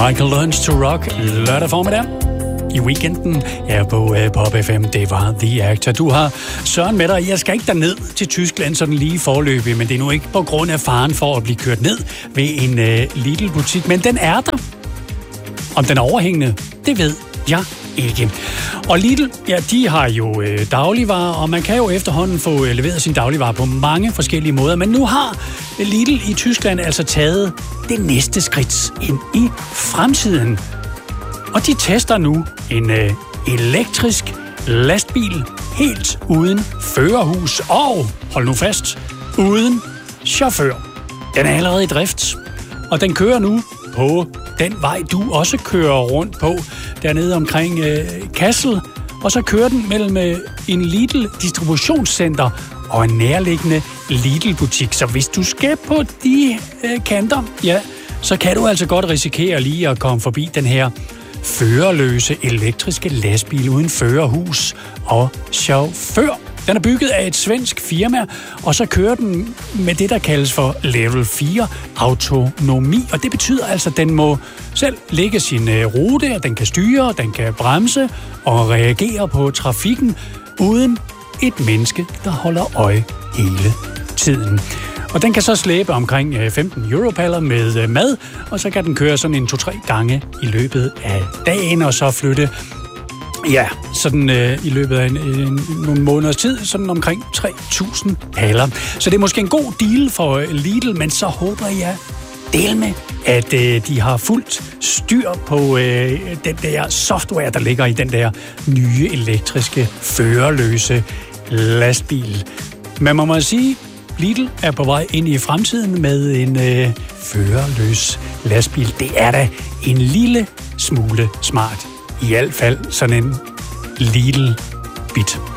Michael Learns to Rock lørdag formiddag i weekenden her på Pop FM. Det var The Actor. Du har Søren med dig. Jeg skal ikke derned til Tyskland sådan lige forløbig, men det er nu ikke på grund af faren for at blive kørt ned ved en Lidl-butik, men den er der. Om den er overhængende, det ved jeg ikke. Og Lidl, ja, de har jo dagligvarer, og man kan jo efterhånden få leveret sin dagligvarer på mange forskellige måder, men nu har Lidl i Tyskland altså taget det næste skridt ind i fremtiden. Og de tester nu en elektrisk lastbil helt uden førerhus og, hold nu fast, uden chauffør. Den er allerede i drift, og den kører nu på den vej, du også kører rundt på, dernede omkring Kassel. Og så kører den mellem en Lidl-distributionscenter og en nærliggende Lidl-butik. Så hvis du skal på de kanter, ja, så kan du altså godt risikere lige at komme forbi den her førerløse elektriske lastbil uden førerhus og chauffør. Den er bygget af et svensk firma, og så kører den med det, der kaldes for Level 4 autonomi. Og det betyder altså, at den må selv lægge sin rute, og den kan styre, den kan bremse og reagere på trafikken uden et menneske, der holder øje hele tiden. Og den kan så slæbe omkring 15 europaller med mad, og så kan den køre sådan 2-3 gange i løbet af dagen, og så flytte, ja, sådan i løbet af nogle måneders tid, sådan omkring 3.000 paller. Så det er måske en god deal for Lidl, men så håber jeg del med, at de har fuldt styr på den der software, der ligger i den der nye elektriske førerløse lastbil. Men man må sige, Lidl er på vej ind i fremtiden med en førerløs lastbil. Det er da en lille smule smart. I hvert fald sådan en Lidl-bit.